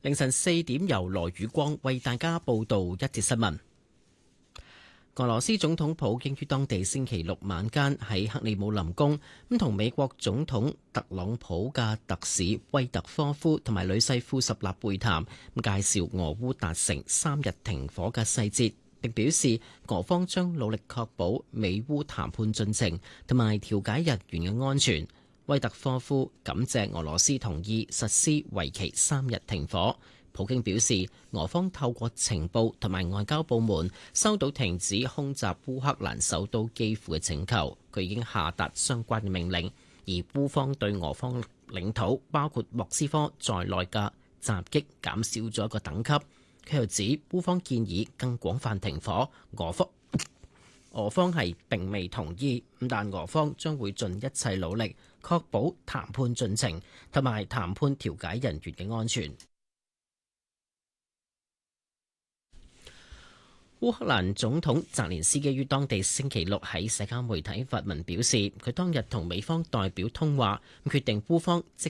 凌晨4點，由羅宇光為大家報道一節新聞。俄羅斯總統普京於當地星期六晚間喺克里姆林宮同美國總統特朗普嘅特使威特科夫同埋女婿庫什納會談，介紹俄烏達成3日停火嘅細節，並表示俄方將努力確保美烏談判進程同埋調解人員嘅安全。威特科夫感謝俄羅斯同意實施為期3日停火。普京表示，俄方透過情報同埋外交部門收到停止空襲烏克蘭首都基輔嘅請求，佢已經下達相關嘅命令。而烏方對俄方領土包括莫斯科在內嘅襲擊減少咗一個等級。佢又指烏方建議更廣泛停火，俄方係並未同意，但俄方將會盡一切努力確保談判進程同埋談判調解人員嘅安全。烏克蘭總統澤連斯基於當地星期六喺社交媒體發文表示，佢當日同美方代表通話，決定烏方即